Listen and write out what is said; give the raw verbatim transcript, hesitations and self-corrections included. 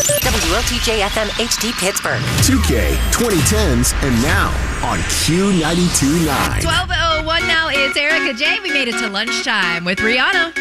W L T J F M H D Pittsburgh. two K, twenty tens, and now on Q ninety-two point nine. twelve oh one now is Erica J. We made it to lunchtime with Rihanna.